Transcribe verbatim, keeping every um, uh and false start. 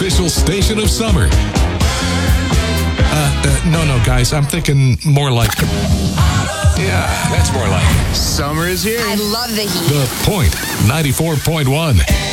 official station of summer. Uh, uh, no, no, guys, I'm thinking more like... Yeah, that's more like it. Summer is here. I love the heat. The Point ninety-four point one.